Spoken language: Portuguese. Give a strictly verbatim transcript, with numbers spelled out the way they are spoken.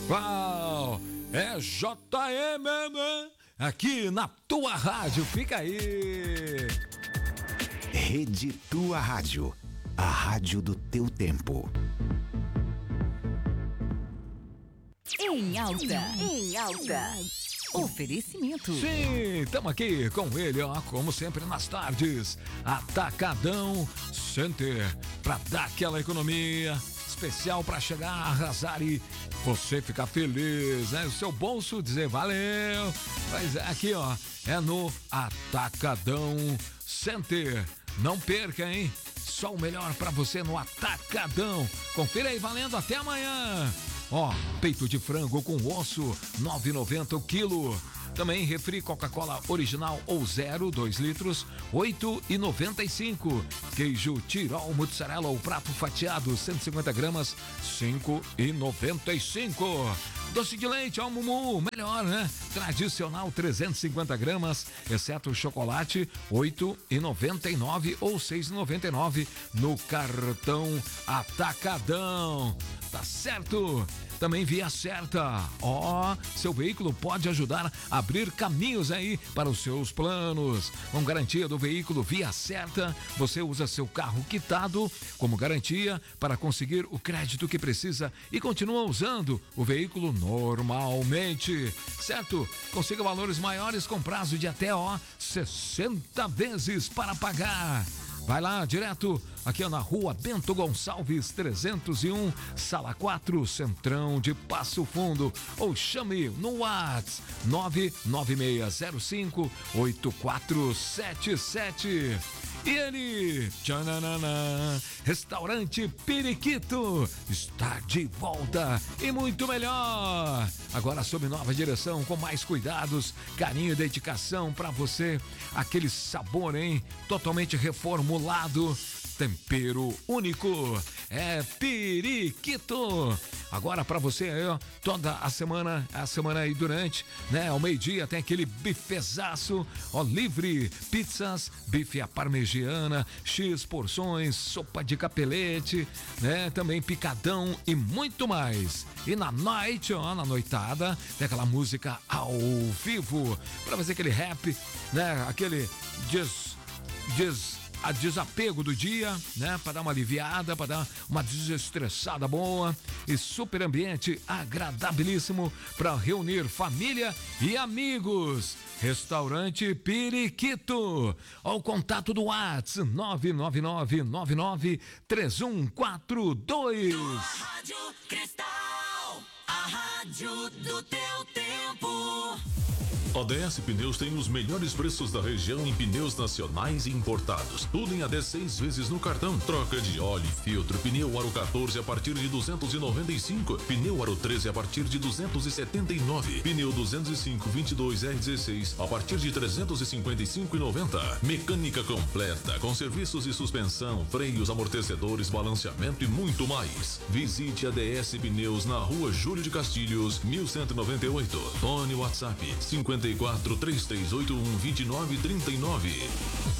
Qual? É J M, aqui na tua rádio, fica aí. Rede Tua Rádio, a rádio do teu tempo. Em alta, em alta. Oferecimento. Sim, estamos aqui com ele, ó, como sempre nas tardes. Atacadão Center, pra dar aquela economia especial pra chegar a arrasar e você ficar feliz, né? O seu bolso dizer valeu. Mas aqui, ó, é no Atacadão Center. Não perca, hein? Só o melhor pra você no Atacadão. Confira aí, valendo até amanhã. Ó, peito de frango com osso, nove reais e noventa centavos o quilo. Também refri Coca-Cola original ou zero, dois litros, oito reais e noventa e cinco centavos. Queijo Tirol Mozzarella ou prato fatiado, cento e cinquenta gramas, cinco reais e noventa e cinco centavos. Doce de leite, ó, Mumu, melhor, né? Tradicional, trezentos e cinquenta gramas, exceto o chocolate, oito reais e noventa e nove centavos ou seis reais e noventa e nove centavos no cartão Atacadão. Tá certo? Também Via Certa. Ó, oh, seu veículo pode ajudar a abrir caminhos aí para os seus planos. Com garantia do veículo Via Certa, você usa seu carro quitado como garantia para conseguir o crédito que precisa e continua usando o veículo normalmente, certo? Consiga valores maiores com prazo de até, ó, sessenta vezes para pagar. Vai lá, direto, aqui ó, na rua Bento Gonçalves, trezentos e um, sala quatro, Centrão de Passo Fundo. Ou chame no WhatsApp nove nove seis zero cinco oito quatro sete sete. E ele, tchananana, Restaurante Periquito, está de volta e muito melhor. Agora sob nova direção, com mais cuidados, carinho e dedicação para você. Aquele sabor, hein? Totalmente reformulado. Tempero único. É Periquito. Agora para você aí, ó, toda a semana, a semana aí durante, né, ao meio-dia tem aquele bifezaço, ó, livre, pizzas, bife à parmegiana, X porções, sopa de capelete, né, também picadão e muito mais. E na noite, ó, na noitada, tem aquela música ao vivo, para fazer aquele rap, né, aquele des, des a desapego do dia, né? Para dar uma aliviada, para dar uma desestressada boa e super ambiente agradabilíssimo para reunir família e amigos. Restaurante Periquito. Ao contato do WhatsApp nove nove nove nove nove três um quatro dois. Tua Rádio Cristal, a rádio do teu tempo. A D S Pneus tem os melhores preços da região em pneus nacionais e importados. Tudo em até seis vezes no cartão. Troca de óleo e filtro. Pneu Aro quatorze a partir de duzentos e noventa e cinco. Pneu Aro treze a partir de duzentos e setenta e nove. Pneu duzentos e cinco vinte e dois R dezesseis a partir de trezentos e cinquenta e cinco e noventa. Mecânica completa com serviços de suspensão, freios, amortecedores, balanceamento e muito mais. Visite a D S Pneus na Rua Júlio de Castilhos, mil cento e noventa e oito. Fone WhatsApp cinquenta e quatro, três três oito um, dois nove três nove.